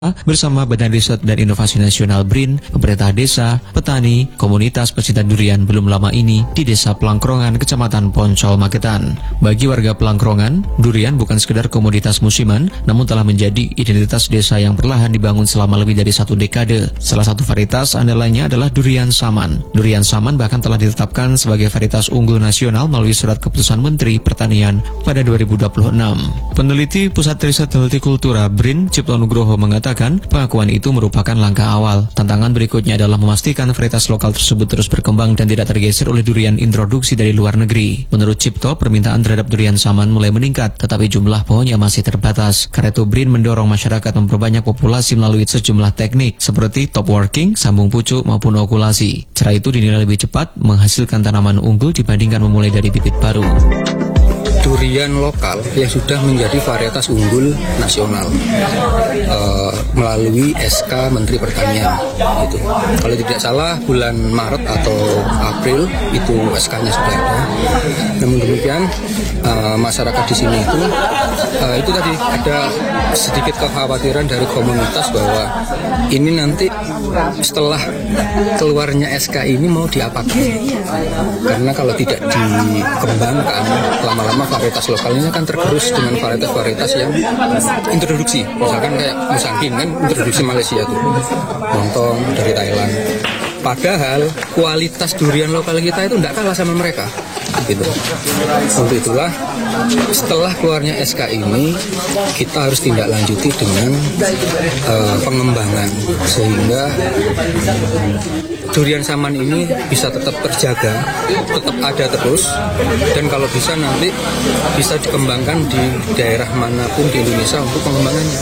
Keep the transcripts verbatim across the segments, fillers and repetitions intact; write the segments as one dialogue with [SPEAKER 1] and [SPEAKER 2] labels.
[SPEAKER 1] bersama Badan Riset dan Inovasi Nasional B R I N, pemerintah desa, petani, komunitas pecinta durian belum lama ini di Desa Pelangkrongan, Kecamatan Poncol, Magetan. Bagi warga Pelangkrongan, durian bukan sekedar komoditas musiman, namun telah menjadi identitas desa yang perlahan dibangun selama lebih dari satu dekade. Salah satu varietas andalanya adalah durian saman. Durian saman bahkan telah ditetapkan sebagai varietas unggul nasional melalui surat keputusan Menteri Pertanian pada dua ribu dua puluh enam. Peneliti Pusat Riset Hortikultura B R I N, Cipto Nugroho, mengatakan pengakuan itu merupakan langkah awal. Tantangan berikutnya adalah memastikan varietas lokal tersebut terus berkembang dan tidak tergeser oleh durian introduksi dari luar negeri. Menurut Cipto, permintaan terhadap durian saman mulai meningkat, tetapi jumlah pohonnya masih terbatas. Karena itu B R I N mendorong masyarakat memperbanyak populasi melalui sejumlah teknik seperti top working, sambung pucuk maupun okulasi. Cara itu dinilai lebih cepat menghasilkan tanaman unggul dibandingkan memulai dari bibit baru.
[SPEAKER 2] Durian lokal yang sudah menjadi varietas unggul nasional uh, melalui S K Menteri Pertanian. Itu. Kalau tidak salah bulan Maret atau April itu S K-nya sudah ada. Namun demikian uh, masyarakat di sini itu uh, itu tadi ada sedikit kekhawatiran dari komunitas bahwa ini nanti setelah keluarnya S K ini mau diapakan? Karena kalau tidak dikembangkan lama-lama varietas lokal ini akan tergerus dengan varietas-varietas yang introduksi. Misalkan kayak musangking kan introduksi Malaysia tuh, montong dari Thailand. Padahal kualitas durian lokal kita itu tidak kalah sama mereka. Gitu. Untuk itulah setelah keluarnya S K ini kita harus tindak lanjuti dengan uh, pengembangan sehingga durian saman ini bisa tetap terjaga, tetap ada terus, dan kalau bisa nanti bisa dikembangkan di daerah manapun di Indonesia untuk pengembangannya.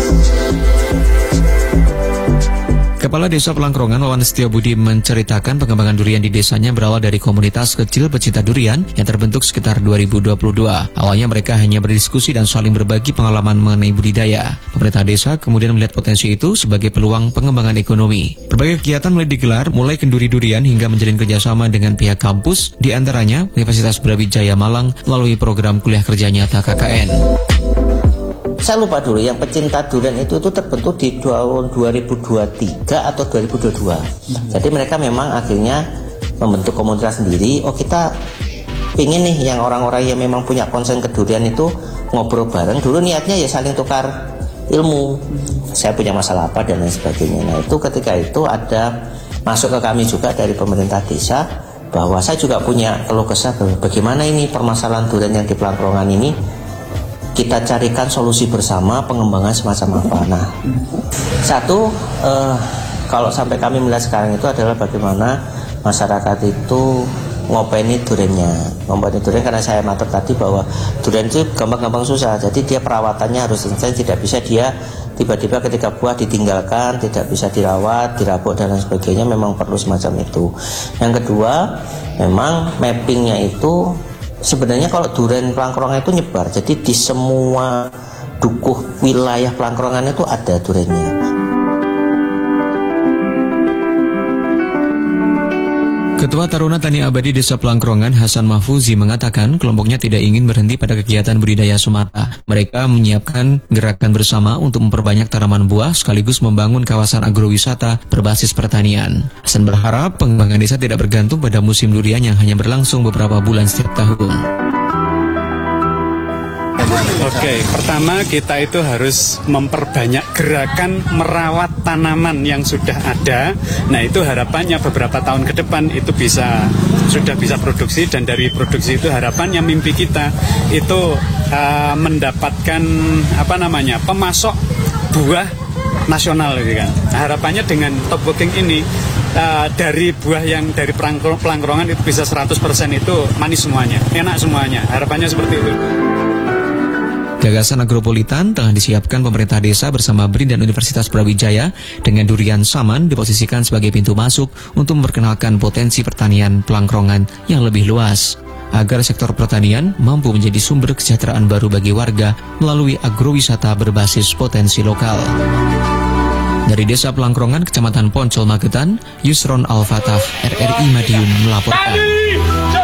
[SPEAKER 1] Kepala Desa Pelangkrongan, Wawan Setiabudi, menceritakan pengembangan durian di desanya berawal dari komunitas kecil pecinta durian yang terbentuk sekitar dua ribu dua puluh dua. Awalnya mereka hanya berdiskusi dan saling berbagi pengalaman mengenai budidaya. Pemerintah desa kemudian melihat potensi itu sebagai peluang pengembangan ekonomi. Berbagai kegiatan mulai digelar, mulai kenduri durian hingga menjalin kerjasama dengan pihak kampus, di antaranya Universitas Brawijaya Malang melalui program kuliah kerja nyata K K N.
[SPEAKER 3] Saya lupa dulu, yang pecinta durian itu itu terbentuk di tahun dua ribu dua puluh tiga atau dua ribu dua puluh dua. Hmm. Jadi mereka memang akhirnya membentuk komunitas sendiri. Oh, kita ingin nih yang orang-orang yang memang punya konsen ke durian itu ngobrol bareng. Dulu niatnya ya saling tukar ilmu. Saya punya masalah apa dan lain sebagainya. Nah itu ketika itu ada masuk ke kami juga dari pemerintah desa bahwa saya juga punya keluh kesah bagaimana ini permasalahan durian yang di Pelangkrongan ini. Kita carikan solusi bersama pengembangan semacam apa. Nah, satu eh, kalau sampai kami melihat sekarang itu adalah bagaimana masyarakat itu ngopeni duriannya. Ngopeni durian karena saya matur tadi bahwa durian itu gampang-gampang susah. Jadi dia perawatannya harus intens, tidak bisa dia tiba-tiba ketika buah ditinggalkan, tidak bisa dirawat, dirabuk dan lain sebagainya. Memang perlu semacam itu. Yang kedua, memang mappingnya itu sebenarnya kalau durian Pelangkrongan itu nyebar, jadi di semua dukuh wilayah Pelangkrongan itu ada duriannya.
[SPEAKER 1] Ketua Taruna Tani Abadi Desa Pelangkrongan, Hasan Mahfuzi, mengatakan kelompoknya tidak ingin berhenti pada kegiatan budidaya semata. Mereka menyiapkan gerakan bersama untuk memperbanyak tanaman buah sekaligus membangun kawasan agrowisata berbasis pertanian. Hasan berharap pengembangan desa tidak bergantung pada musim durian yang hanya berlangsung beberapa bulan setiap tahun.
[SPEAKER 4] Oke, pertama kita itu harus memperbanyak gerakan merawat tanaman yang sudah ada. Nah itu harapannya beberapa tahun ke depan itu bisa sudah bisa produksi, dan dari produksi itu harapannya mimpi kita itu uh, mendapatkan apa namanya pemasok buah nasional gitu kan. Nah, harapannya dengan top working ini uh, dari buah yang dari Pelangkrongan itu bisa seratus persen itu manis semuanya, enak semuanya. Harapannya seperti itu.
[SPEAKER 1] Gagasan agropolitan tengah disiapkan pemerintah desa bersama B R I N dan Universitas Brawijaya dengan durian saman diposisikan sebagai pintu masuk untuk memperkenalkan potensi pertanian Pelangkrongan yang lebih luas agar sektor pertanian mampu menjadi sumber kesejahteraan baru bagi warga melalui agrowisata berbasis potensi lokal. Dari Desa Pelangkrongan, Kecamatan Poncol, Magetan, Yusron Al-Fatah, R R I Madiun melaporkan.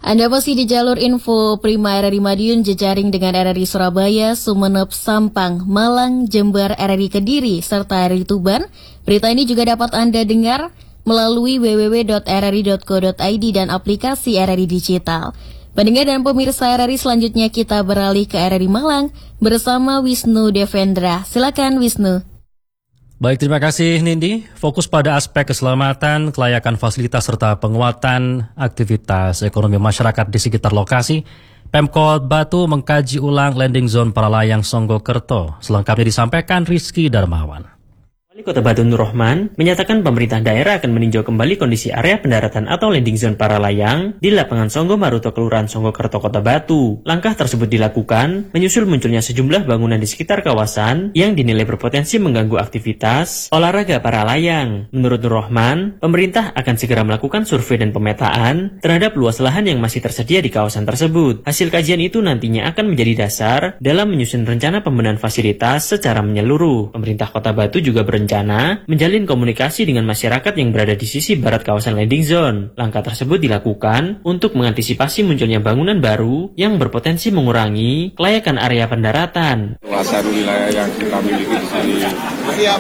[SPEAKER 5] Anda masih di jalur info Prima R R I Madiun, jejaring dengan R R I Surabaya, Sumeneb, Sampang, Malang, Jember, R R I Kediri, serta R R I Tuban. Berita ini juga dapat Anda dengar melalui w w w dot r r i dot co dot i d dan aplikasi R R I Digital. Pendengar dan pemirsa R R I, selanjutnya kita beralih ke R R I Malang bersama Wisnu Devendra. Silakan Wisnu.
[SPEAKER 6] Baik, terima kasih Nindi. Fokus pada aspek keselamatan, kelayakan fasilitas serta penguatan aktivitas ekonomi masyarakat di sekitar lokasi. Pemkot Batu mengkaji ulang landing zone para layang Songgokerto. Selengkapnya disampaikan Rizky Darmawan.
[SPEAKER 7] Wali Kota Batu Nur Rohman menyatakan pemerintah daerah akan meninjau kembali kondisi area pendaratan atau landing zone para layang di lapangan Songgo Maruto Kelurahan Songgokerto Kota Batu. Langkah tersebut dilakukan menyusul munculnya sejumlah bangunan di sekitar kawasan yang dinilai berpotensi mengganggu aktivitas olahraga para layang. Menurut Nur Rohman, pemerintah akan segera melakukan survei dan pemetaan terhadap luas lahan yang masih tersedia di kawasan tersebut. Hasil kajian itu nantinya akan menjadi dasar dalam menyusun rencana pembenahan fasilitas secara menyeluruh. Pemerintah Kota Batu juga berencana Rencana menjalin komunikasi dengan masyarakat yang berada di sisi barat kawasan landing zone. Langkah tersebut dilakukan untuk mengantisipasi munculnya bangunan baru yang berpotensi mengurangi kelayakan area pendaratan.
[SPEAKER 8] Luasan wilayah yang kita miliki di sini ada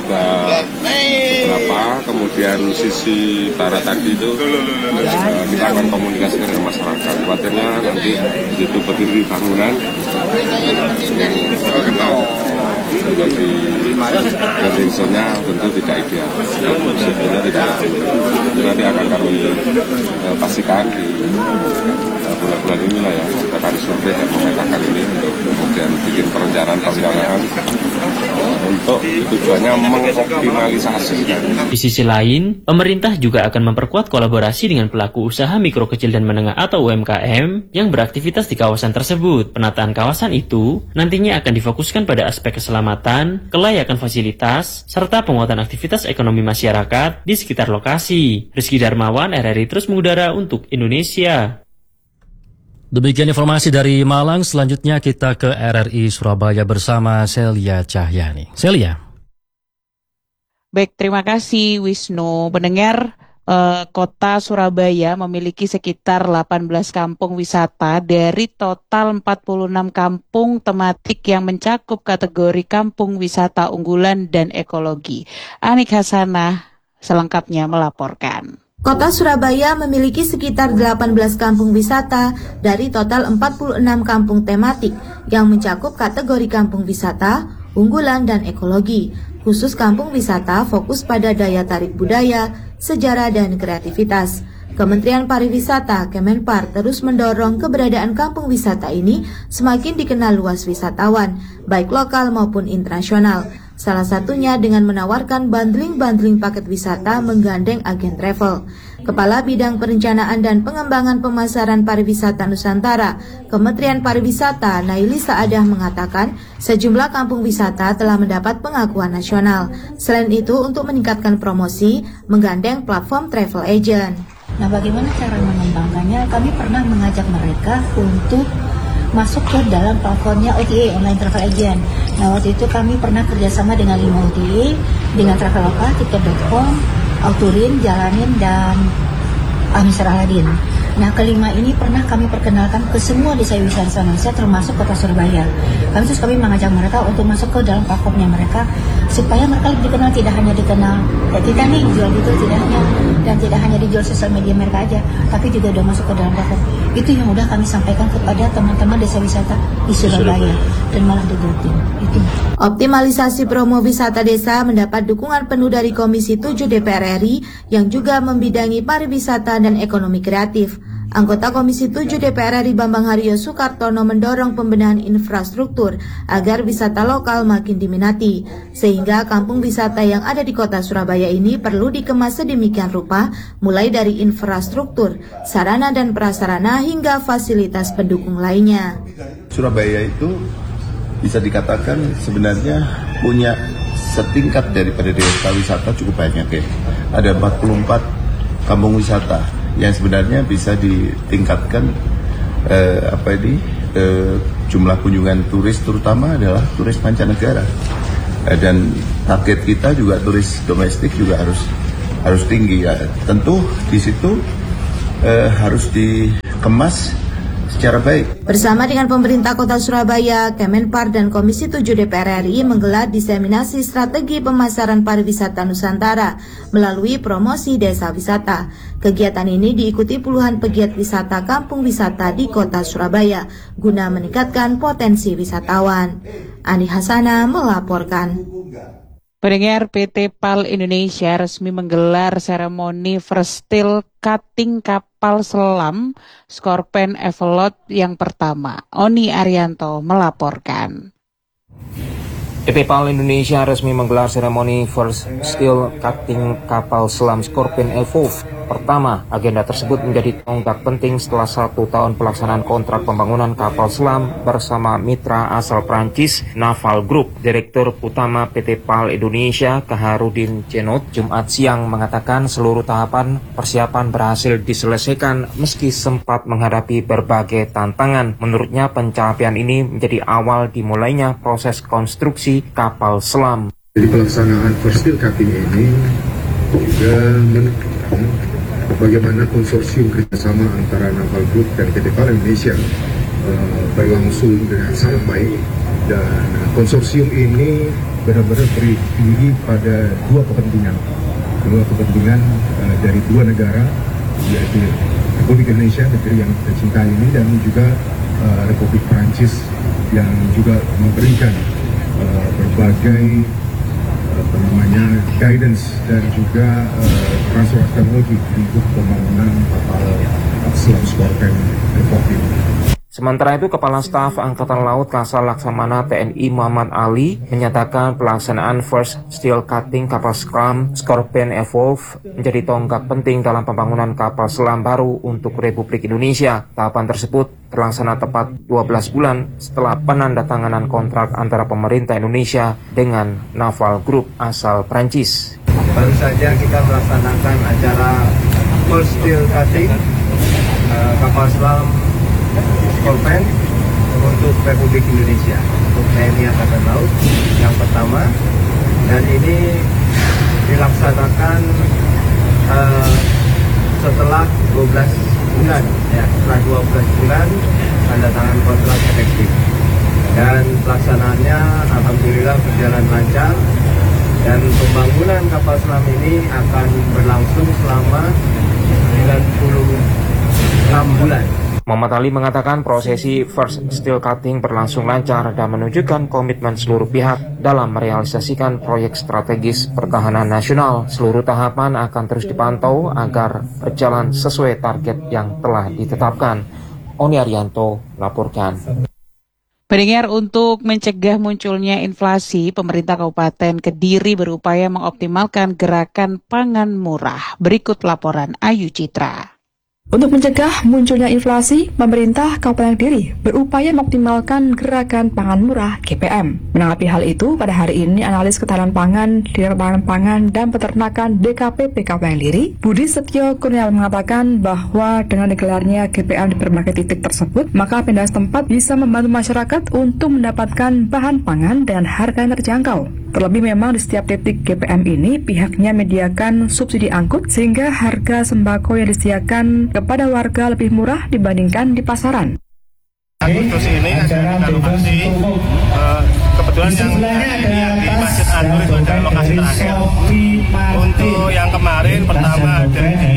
[SPEAKER 8] berapa, kemudian sisi barat tadi itu kita akan komunikasi dengan masyarakat. Khawatirnya nanti itu berdiri bangunan yang kita menjadi landing zone-nya tentu tidak ideal, sebenarnya tidak. Nanti akan kami uh, pastikan di uh, bulan-bulan ini lah ya, kita akan survei dan memetakan ini untuk kemudian bikin perencanaan perencanaan uh, untuk tujuannya mengoptimalisasi.
[SPEAKER 7] Di sisi lain, pemerintah juga akan memperkuat kolaborasi dengan pelaku usaha mikro kecil dan menengah atau U M K M yang beraktivitas di kawasan tersebut. Penataan kawasan itu nantinya akan difokuskan pada aspek keselamatan, kelayakan fasilitas, serta penguatan aktivitas ekonomi masyarakat di sekitar lokasi. Rizky Darmawan, R R I terus mengudara untuk Indonesia.
[SPEAKER 6] Demikian informasi dari Malang. Selanjutnya kita ke R R I Surabaya bersama Celia Cahyani. Celia.
[SPEAKER 9] Baik, terima kasih Wisnu. Pendengar, eh, Kota Surabaya memiliki sekitar delapan belas kampung wisata dari total empat puluh enam kampung tematik yang mencakup kategori kampung wisata unggulan dan ekologi. Anik Hasanah selengkapnya melaporkan.
[SPEAKER 10] Kota Surabaya memiliki sekitar delapan belas kampung wisata dari total empat puluh enam kampung tematik yang mencakup kategori kampung wisata, unggulan, dan ekologi. Khusus kampung wisata fokus pada daya tarik budaya, sejarah, dan kreativitas. Kementerian Pariwisata Kemenpar terus mendorong keberadaan kampung wisata ini semakin dikenal luas wisatawan, baik lokal maupun internasional. Salah satunya dengan menawarkan bundling-bundling paket wisata menggandeng agen travel. Kepala Bidang Perencanaan dan Pengembangan Pemasaran Pariwisata Nusantara, Kementerian Pariwisata Naili Saadah mengatakan sejumlah kampung wisata telah mendapat pengakuan nasional. Selain itu, untuk meningkatkan promosi, menggandeng platform travel agent.
[SPEAKER 11] Nah, bagaimana cara mengembangkannya? Kami pernah mengajak mereka untuk masuk ke dalam platformnya O T A, Online Travel Agent. Nah, waktu itu kami pernah kerjasama dengan lima O T A, dengan Traveloka, tiket dot com, Autorin, Jalanin, dan Mister Aladin. Nah, kelima ini pernah kami perkenalkan ke semua desa wisata Indonesia, termasuk Kota Surabaya. Kami terus kami mengajak mereka untuk masuk ke dalam platformnya mereka, supaya mereka lebih dikenal, tidak hanya dikenal ya, kita nih jual gitu, tidak hanya dan tidak hanya dijual sosial media mereka aja, tapi juga udah masuk ke dalam platform. Itu yang udah kami sampaikan kepada teman-teman desa wisata di Surabaya dan malah digelutin. Itu.
[SPEAKER 10] Optimalisasi promo wisata desa mendapat dukungan penuh dari Komisi tujuh D P R R I yang juga membidangi pariwisata dan ekonomi kreatif. Anggota Komisi tujuh D P R R I Bambang Haryo Sukartono mendorong pembenahan infrastruktur agar wisata lokal makin diminati, sehingga kampung wisata yang ada di Kota Surabaya ini perlu dikemas sedemikian rupa, mulai dari infrastruktur, sarana dan prasarana hingga fasilitas pendukung lainnya.
[SPEAKER 12] Surabaya itu bisa dikatakan sebenarnya punya setingkat daripada desa wisata cukup banyak ya. Ada empat puluh empat kampung wisata yang sebenarnya bisa ditingkatkan eh, apa ini eh, jumlah kunjungan turis, terutama adalah turis mancanegara, eh, dan target kita juga turis domestik juga harus harus tinggi ya. Tentu di situ eh, harus dikemas secara baik.
[SPEAKER 10] Bersama dengan pemerintah Kota Surabaya, Kemenpar dan Komisi tujuh D P R R I menggelar diseminasi strategi pemasaran pariwisata Nusantara melalui promosi desa wisata. Kegiatan ini diikuti puluhan pegiat wisata kampung wisata di Kota Surabaya guna meningkatkan potensi wisatawan. Ani Hasana melaporkan.
[SPEAKER 9] Pendengar, P T PAL Indonesia resmi menggelar seremoni first steel cutting kapal selam Scorpion Evolot yang pertama. Oni Arianto melaporkan.
[SPEAKER 13] P T PAL Indonesia resmi menggelar seremoni first steel cutting kapal selam Scorpion Evolve pertama. Agenda tersebut menjadi tonggak penting setelah satu tahun pelaksanaan kontrak pembangunan kapal selam bersama mitra asal Prancis Naval Group. Direktur Utama P T PAL Indonesia Kaharudin Cenot Jumat siang mengatakan seluruh tahapan persiapan berhasil diselesaikan meski sempat menghadapi berbagai tantangan. Menurutnya pencapaian ini menjadi awal dimulainya proses konstruksi kapal selam.
[SPEAKER 14] Jadi pelaksanaan first steel cutting ini juga menunjukkan bagaimana konsorsium kerjasama antara Naval Group dan P T PAL Indonesia uh, berlangsung dengan sangat baik, dan konsorsium ini benar-benar berdiri pada dua kepentingan, dua kepentingan uh, dari dua negara, yaitu Republik Indonesia, negeri yang kita cintai ini, dan juga uh, Republik Prancis yang juga memberikan uh, berbagai apa namanya guidance dan juga uh, transfer teknologi untuk pembangunan kapal selam Scorpion Evolve.
[SPEAKER 13] Sementara itu, Kepala Staf Angkatan Laut Kasal Laksamana T N I Muhammad Ali menyatakan pelaksanaan first steel cutting kapal selam Scorpion Evolve menjadi tonggak penting dalam pembangunan kapal selam baru untuk Republik Indonesia. Tahapan tersebut terlaksana tepat dua belas bulan setelah penandatanganan kontrak antara pemerintah Indonesia dengan Naval Group asal Prancis.
[SPEAKER 15] Baru saja kita melaksanakan acara first steel cutting uh, kapal selam Scorpion untuk Republik Indonesia, untuk T N I Angkatan Laut yang pertama, dan ini dilaksanakan uh, setelah dua belas bulan, ya, setelah dua belas bulan tanda tangan kontrak efektif, dan pelaksanaannya alhamdulillah berjalan lancar, dan pembangunan kapal selam ini akan berlangsung selama sembilan puluh enam bulan.
[SPEAKER 13] Muhammad Ali mengatakan prosesi first steel cutting berlangsung lancar dan menunjukkan komitmen seluruh pihak dalam merealisasikan proyek strategis pertahanan nasional. Seluruh tahapan akan terus dipantau agar berjalan sesuai target yang telah ditetapkan. Oni Arianto laporkan.
[SPEAKER 9] Pendengar, untuk mencegah munculnya inflasi, pemerintah Kabupaten Kediri berupaya mengoptimalkan gerakan pangan murah. Berikut laporan Ayu Citra.
[SPEAKER 16] Untuk mencegah munculnya inflasi, pemerintah Kabupaten Kediri berupaya mengoptimalkan gerakan pangan murah G P M. Menanggapi hal itu, pada hari ini analis ketahanan pangan, Direktorat Pangan dan Peternakan D K P P Kabupaten Kediri, Budi Setio Kurniawan mengatakan bahwa dengan digelarnya G P M di berbagai titik tersebut, maka Pemda setempat bisa membantu masyarakat untuk mendapatkan bahan pangan dengan harga yang terjangkau. Terlebih memang di setiap titik G P M ini pihaknya menyediakan subsidi angkut sehingga harga sembako yang disediakan kepada warga lebih murah dibandingkan di pasaran.
[SPEAKER 17] Agustus ini ada lokasi uh, kebetulan yang ini yang di Masjid Anur itu adalah lokasi terakhir. Untuk yang kemarin pertama ada di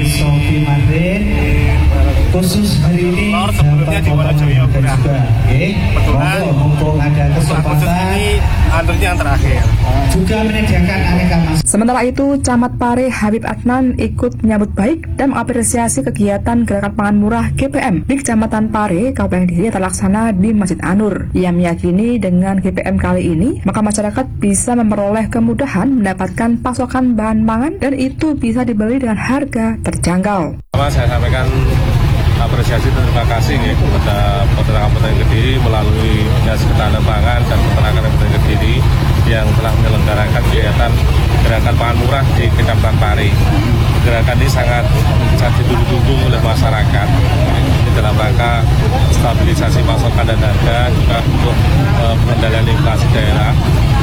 [SPEAKER 17] khusus hari ini Lor, sebelumnya di Wonojoyo Kurang. Kebetulan untuk Agustus ini anturnya yang terakhir.
[SPEAKER 16] Juga menyediakan aneka mas. Sementara itu, Camat Pare Habib Adnan ikut menyambut baik dan mengapresiasi kegiatan gerakan pangan murah G P M di Kecamatan Pare, Kabupaten Kediri terlaksana di Masjid Anur. Ia meyakini dengan G P M kali ini, maka masyarakat bisa memperoleh kemudahan mendapatkan pasokan bahan pangan dan itu bisa dibeli dengan harga terjangkau.
[SPEAKER 18] Pertama saya sampaikan apresiasi dan terima kasih ya, kepada Peternakan Kabupaten Kediri melalui Dinas Ketahanan Pangan dan Peternakan Kabupaten Kediri yang telah menyelenggarakan kegiatan gerakan pangan murah di Kecamatan Pare. Gerakan ini sangat sangat ditunggu-tunggu oleh masyarakat ini dalam rangka stabilisasi pasokan dan harga, juga untuk uh, pengendalian inflasi daerah.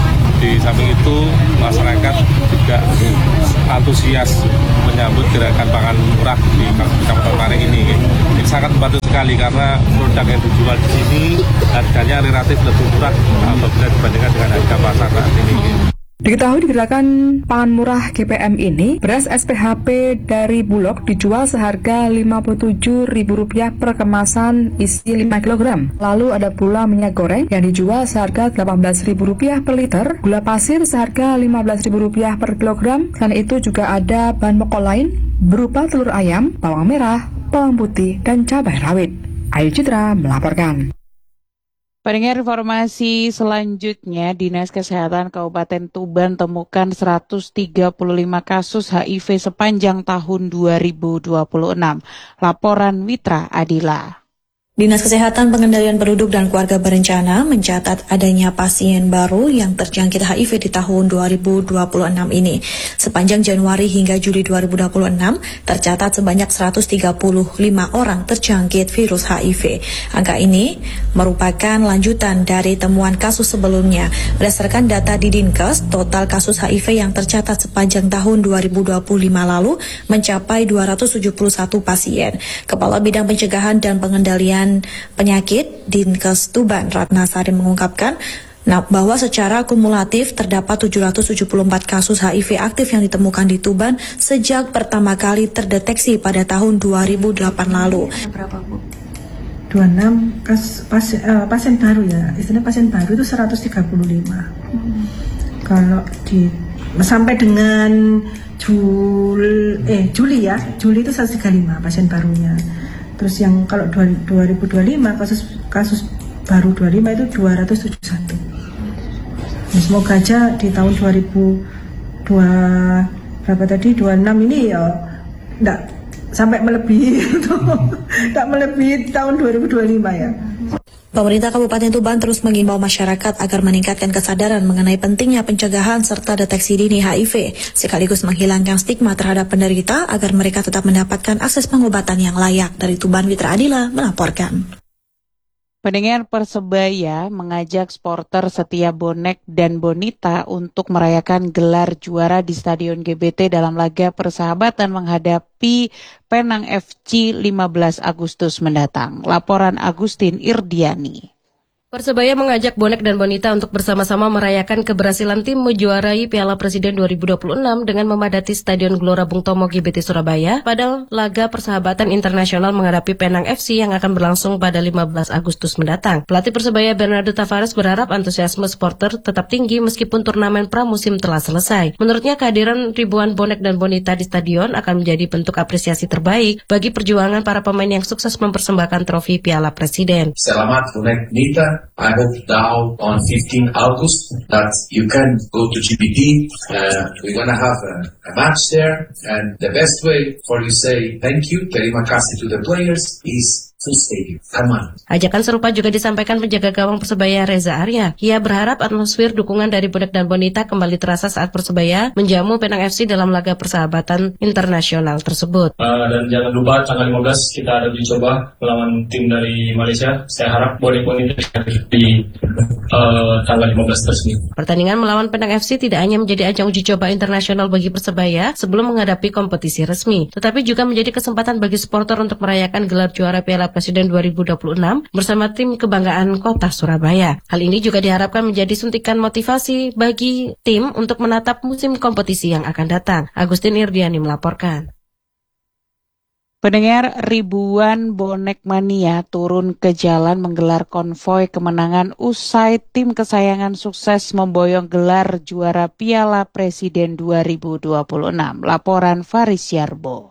[SPEAKER 18] Di samping itu masyarakat juga antusias menyambut gerakan pangan murah di Kecamatan Paring ini. Ini sangat membantu sekali karena produk yang dijual di sini harganya relatif lebih murah apabila dibandingkan dengan harga pasar saat ini.
[SPEAKER 16] Diketahui di gerakan pangan murah G P M ini, beras S P H P dari Bulog dijual seharga lima puluh tujuh ribu rupiah per kemasan isi lima kilogram. Lalu ada pula minyak goreng yang dijual seharga delapan belas ribu rupiah per liter, gula pasir seharga lima belas ribu rupiah per kilogram. Selain itu juga ada bahan pokok lain berupa telur ayam, bawang merah, bawang putih, dan cabai rawit. Ayu Citra melaporkan.
[SPEAKER 9] Pendengar informasi selanjutnya, Dinas Kesehatan Kabupaten Tuban temukan seratus tiga puluh lima kasus H I V sepanjang tahun dua ribu dua puluh enam. Laporan Mitra Adila.
[SPEAKER 19] Dinas Kesehatan Pengendalian Penduduk dan Keluarga Berencana mencatat adanya pasien baru yang terjangkit H I V di tahun dua ribu dua puluh enam ini. Sepanjang Januari hingga Juli dua ribu dua puluh enam, tercatat sebanyak seratus tiga puluh lima orang terjangkit virus H I V. Angka ini merupakan lanjutan dari temuan kasus sebelumnya. Berdasarkan data di Dinkes, total kasus H I V yang tercatat sepanjang tahun dua ribu dua puluh lima lalu mencapai dua ratus tujuh puluh satu pasien. Kepala Bidang Pencegahan dan Pengendalian Penyakit Dinkes Tuban, Ratna Sari, mengungkapkan nah, bahwa secara kumulatif terdapat tujuh ratus tujuh puluh empat kasus H I V aktif yang ditemukan di Tuban sejak pertama kali terdeteksi pada tahun dua ribu delapan lalu.
[SPEAKER 20] Berapa, Bu? dua puluh enam kasus pasien, uh, pasien baru ya, istilahnya pasien baru itu seratus tiga puluh lima. Hmm. Kalau di sampai dengan Jul, eh, Juli ya, Juli itu seratus tiga puluh lima pasien barunya. Terus yang kalau dua ribu dua puluh lima kasus kasus baru dua puluh lima itu dua ratus tujuh puluh satu. Nah, semoga aja di tahun dua ribu dua berapa tadi dua puluh enam ini ya enggak sampai melebihi enggak melebihi tahun dua ribu dua puluh lima ya.
[SPEAKER 19] Pemerintah Kabupaten Tuban terus mengimbau masyarakat agar meningkatkan kesadaran mengenai pentingnya pencegahan serta deteksi dini H I V, sekaligus menghilangkan stigma terhadap penderita agar mereka tetap mendapatkan akses pengobatan yang layak. Dari Tuban, Mitra Adila melaporkan.
[SPEAKER 9] Pendengar, Persebaya mengajak supporter setia Bonek dan Bonita untuk merayakan gelar juara di Stadion G B T dalam laga persahabatan menghadapi Penang F C lima belas Agustus mendatang. Laporan Agustin Irdiani.
[SPEAKER 21] Persebaya mengajak Bonek dan Bonita untuk bersama-sama merayakan keberhasilan tim menjuarai Piala Presiden dua ribu dua puluh enam dengan memadati Stadion Gelora Bung Tomo G B T Surabaya pada laga persahabatan internasional menghadapi Penang F C yang akan berlangsung pada lima belas Agustus mendatang. Pelatih Persebaya Bernardo Tavares berharap antusiasme supporter tetap tinggi meskipun turnamen pramusim telah selesai. Menurutnya, kehadiran ribuan Bonek dan Bonita di stadion akan menjadi bentuk apresiasi terbaik bagi perjuangan para pemain yang sukses mempersembahkan trofi Piala Presiden.
[SPEAKER 22] Selamat Bonek Bonita. I hope now on fifteenth August that you can go to G B T. Uh, we're gonna have a, a match there, and the best way for you say thank you, terima kasih to the players is full stadium. Come on.
[SPEAKER 21] Ajakan serupa juga disampaikan penjaga gawang Persebaya Reza Arya. Ia berharap atmosfer dukungan dari Bonek dan Bonita kembali terasa saat Persebaya menjamu Penang F C dalam laga persahabatan internasional tersebut.
[SPEAKER 23] Uh, dan jangan lupa tanggal lima belas kita ada dicoba melawan tim dari Malaysia. Saya harap Bonek Bonita di uh, tanggal lima belas tersebut.
[SPEAKER 21] Pertandingan melawan Penang F C tidak hanya menjadi ajang uji coba internasional bagi Persebaya sebelum menghadapi kompetisi resmi, tetapi juga menjadi kesempatan bagi supporter untuk merayakan gelar juara Piala Presiden dua ribu dua puluh enam bersama tim kebanggaan kota Surabaya. Hal ini juga diharapkan menjadi suntikan motivasi bagi tim untuk menatap musim kompetisi yang akan datang. Agustin Irdiani melaporkan.
[SPEAKER 9] Pendengar, ribuan bonek mania turun ke jalan menggelar konvoi kemenangan usai tim kesayangan sukses memboyong gelar juara Piala Presiden dua ribu dua puluh enam. Laporan Faris Yarbo.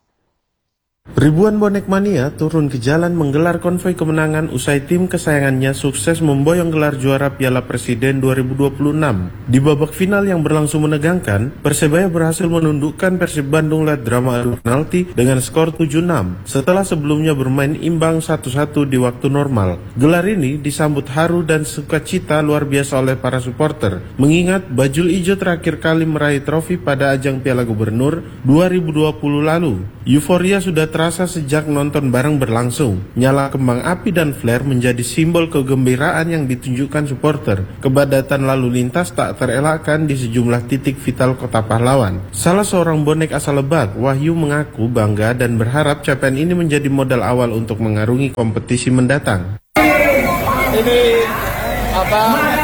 [SPEAKER 24] Ribuan bonek mania turun ke jalan menggelar konvoi kemenangan usai tim kesayangannya sukses memboyong gelar juara Piala Presiden dua ribu dua puluh enam. Di babak final yang berlangsung menegangkan, Persebaya berhasil menundukkan Persib Bandung lewat drama adu penalti dengan skor tujuh enam setelah sebelumnya bermain imbang satu satu di waktu normal. Gelar ini disambut haru dan sukacita luar biasa oleh para supporter, mengingat Bajul Ijo terakhir kali meraih trofi pada ajang Piala Gubernur dua ribu dua puluh lalu. Euforia sudah terasa sejak nonton bareng berlangsung. Nyala kembang api dan flare menjadi simbol kegembiraan yang ditunjukkan supporter. Kepadatan lalu lintas tak terelakkan di sejumlah titik vital Kota Pahlawan. Salah seorang bonek asal Lebak, Wahyu, mengaku bangga dan berharap capaian ini menjadi modal awal untuk mengarungi kompetisi mendatang.
[SPEAKER 1] Ini apa?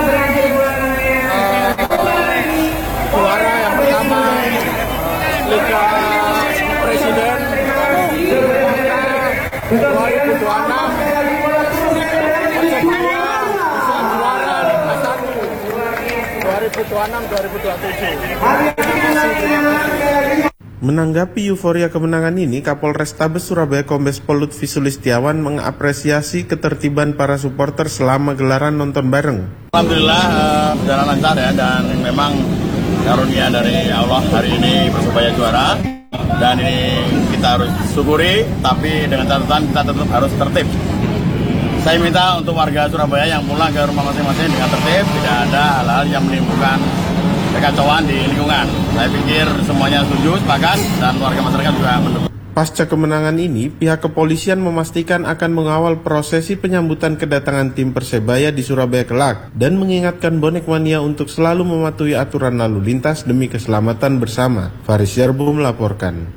[SPEAKER 1] Juara yang pertama Liga Presiden dua ribu dua puluh enam. dua ribu dua puluh enam dua ribu dua puluh tujuh.
[SPEAKER 24] Menanggapi euforia kemenangan ini, Kapolrestabes Surabaya Kombes Pol Lutfi Sulistiawan mengapresiasi ketertiban para supporter selama gelaran nonton bareng.
[SPEAKER 2] Alhamdulillah uh, berjalan lancar ya, dan memang karunia dari Allah hari ini Persebaya juara, dan ini kita harus syukuri, tapi dengan catatan kita tetap harus tertib. Saya minta untuk warga Surabaya yang pulang ke rumah masing-masing dengan tertib, tidak ada hal-hal yang menimbulkan kekacauan di lingkungan. Saya pikir semuanya setuju, sepakat, dan warga masyarakat juga mendukung.
[SPEAKER 24] Pasca kemenangan ini, pihak kepolisian memastikan akan mengawal prosesi penyambutan kedatangan tim Persebaya di Surabaya kelak dan mengingatkan bonek mania untuk selalu mematuhi aturan lalu lintas demi keselamatan bersama. Faris Yarbo melaporkan.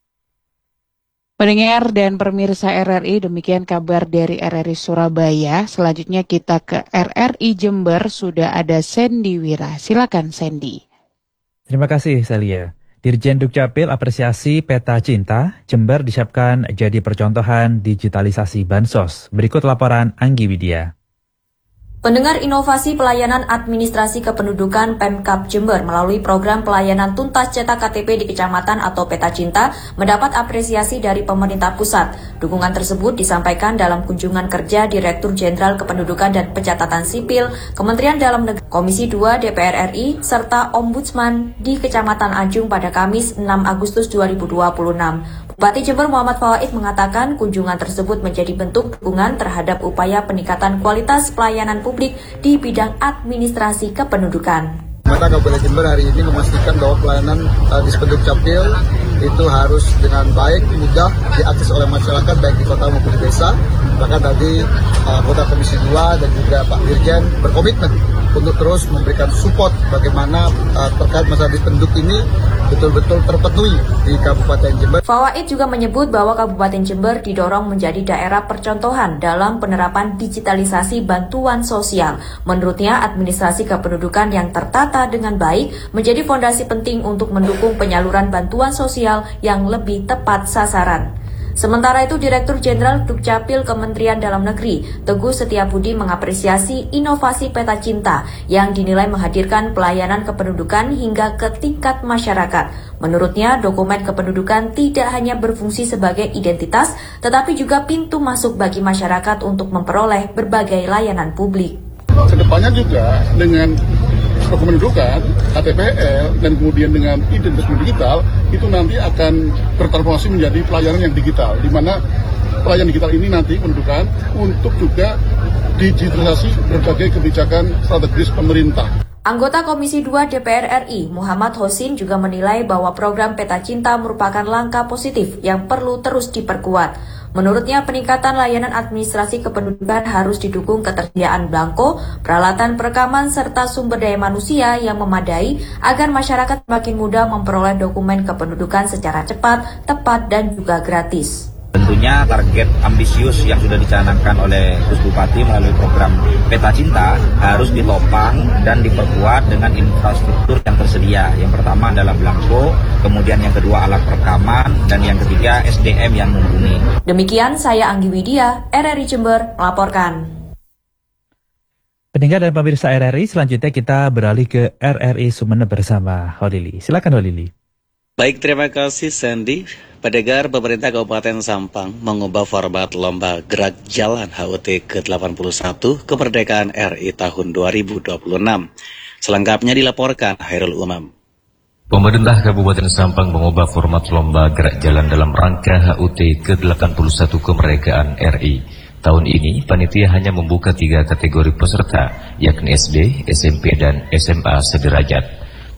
[SPEAKER 9] Pendengar dan pemirsa R R I, demikian kabar dari R R I Surabaya. Selanjutnya kita ke R R I Jember, sudah ada Sandy Wira. Silakan Sandy.
[SPEAKER 3] Terima kasih Celia. Dirjen Dukcapil apresiasi peta cinta, Jember disiapkan jadi percontohan digitalisasi bansos. Berikut laporan Anggi Widya.
[SPEAKER 4] Pendengar, inovasi pelayanan administrasi kependudukan Pemkab Jember melalui program pelayanan tuntas cetak K T P di kecamatan atau peta cinta mendapat apresiasi dari pemerintah pusat. Dukungan tersebut disampaikan dalam kunjungan kerja Direktur Jenderal Kependudukan dan Pencatatan Sipil Kementerian Dalam Negeri, Komisi dua D P R R I, serta Ombudsman di Kecamatan Ajung pada Kamis enam Agustus dua ribu dua puluh enam. Bupati Jember Muhammad Fawaid mengatakan kunjungan tersebut menjadi bentuk dukungan terhadap upaya peningkatan kualitas pelayanan publik di bidang administrasi kependudukan.
[SPEAKER 25] Maka Kabupaten Jember hari ini memastikan bahwa pelayanan uh, di Dukcapil itu harus dengan baik, mudah diakses oleh masyarakat baik di kota maupun di desa. Maka tadi uh, Kota Komisi dua dan juga Pak Dirjen berkomitmen untuk terus memberikan support bagaimana uh, terkait masalah di penduduk ini betul-betul terpenuhi di Kabupaten Jember.
[SPEAKER 4] Fawaid juga menyebut bahwa Kabupaten Jember didorong menjadi daerah percontohan dalam penerapan digitalisasi bantuan sosial. Menurutnya, administrasi kependudukan yang tertata dengan baik menjadi fondasi penting untuk mendukung penyaluran bantuan sosial yang lebih tepat sasaran. Sementara itu, Direktur Jenderal Dukcapil Kementerian Dalam Negeri, Teguh Setiabudi, mengapresiasi inovasi peta cinta yang dinilai menghadirkan pelayanan kependudukan hingga ke tingkat masyarakat. Menurutnya, dokumen kependudukan tidak hanya berfungsi sebagai identitas, tetapi juga pintu masuk bagi masyarakat untuk memperoleh berbagai layanan publik.
[SPEAKER 26] Kedepannya juga dengan kependudukan, K T P L, dan kemudian dengan identitas digital, itu nanti akan bertransformasi menjadi pelayanan yang digital, di mana pelayanan digital ini nanti pendudukan untuk juga digitalisasi berbagai kebijakan strategis pemerintah.
[SPEAKER 4] Anggota Komisi dua D P R R I, Muhammad Hosin, juga menilai bahwa program Peta Cinta merupakan langkah positif yang perlu terus diperkuat. Menurutnya, peningkatan layanan administrasi kependudukan harus didukung ketersediaan belangko, peralatan perekaman, serta sumber daya manusia yang memadai agar masyarakat makin mudah memperoleh dokumen kependudukan secara cepat, tepat, dan juga gratis.
[SPEAKER 27] Tentunya target ambisius yang sudah dicanangkan oleh Gus Bupati melalui program Peta Cinta harus ditopang dan diperkuat dengan infrastruktur yang tersedia. Yang pertama adalah belangko, kemudian yang kedua alat perekaman, dan yang ketiga S D M yang mumpuni.
[SPEAKER 4] Demikian saya Anggi Widya, R R I Jember melaporkan.
[SPEAKER 3] Pendengar dan pemirsa R R I, selanjutnya kita beralih ke R R I Sumeneb bersama Holili. Silakan Holili.
[SPEAKER 28] Baik, terima kasih Sandy. Pendengar, pemerintah Kabupaten Sampang mengubah format lomba gerak jalan H U T ke delapan puluh satu kemerdekaan R I tahun dua ribu dua puluh enam. Selengkapnya dilaporkan Hairul Umam.
[SPEAKER 29] Pemerintah Kabupaten Sampang mengubah format lomba gerak jalan dalam rangka H U T ke delapan puluh satu kemerdekaan R I. Tahun ini, panitia hanya membuka tiga kategori peserta, yakni S D, S M P, dan S M A sederajat.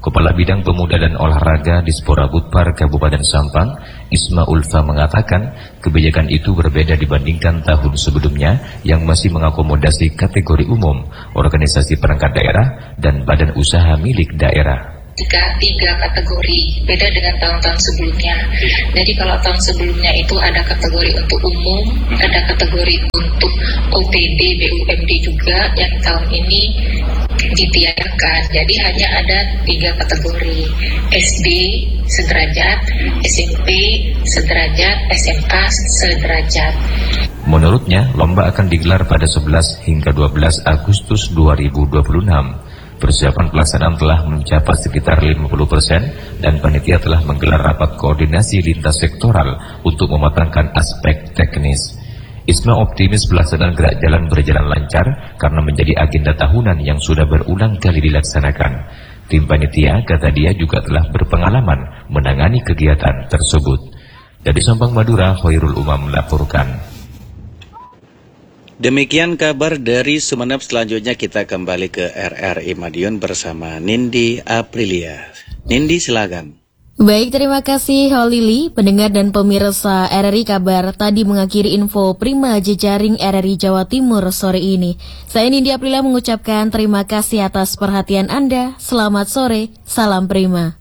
[SPEAKER 29] Kepala Bidang Pemuda dan Olahraga Dispora Budpar Kabupaten Sampang, Isma Ulfa mengatakan kebijakan itu berbeda dibandingkan tahun sebelumnya yang masih mengakomodasi kategori umum, organisasi perangkat daerah, dan badan usaha milik daerah.
[SPEAKER 5] Tiga, tiga kategori, beda dengan tahun-tahun sebelumnya. Jadi kalau tahun sebelumnya itu ada kategori untuk umum, ada kategori untuk O P D, B U M D juga, yang tahun ini ditiadakan. Jadi hanya ada tiga kategori, S D sederajat, S M P sederajat, S M A sederajat.
[SPEAKER 29] Menurutnya, lomba akan digelar pada sebelas hingga dua belas Agustus dua ribu dua puluh enam. Persiapan pelaksanaan telah mencapai sekitar lima puluh persen dan panitia telah menggelar rapat koordinasi lintas sektoral untuk mematangkan aspek teknis. Isma optimis pelaksanaan gerak jalan berjalan lancar karena menjadi agenda tahunan yang sudah berulang kali dilaksanakan. Tim panitia, kata dia, juga telah berpengalaman menangani kegiatan tersebut. Dari Sampang, Madura, Khairul Umam melaporkan.
[SPEAKER 28] Demikian kabar dari Sumeneb. Selanjutnya kita kembali ke R R I Madiun bersama Nindi Aprilia. Nindi, silakan.
[SPEAKER 21] Baik, terima kasih Holili. Pendengar dan pemirsa R R I Kabar tadi mengakhiri info Prima jejaring R R I Jawa Timur sore ini. Saya Nindi Aprilia mengucapkan terima kasih atas perhatian Anda. Selamat sore, salam Prima.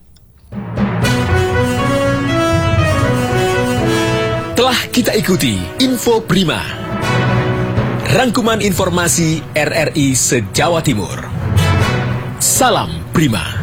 [SPEAKER 6] Telah kita ikuti info Prima, rangkuman informasi R R I se-Jawa Timur. Salam Prima.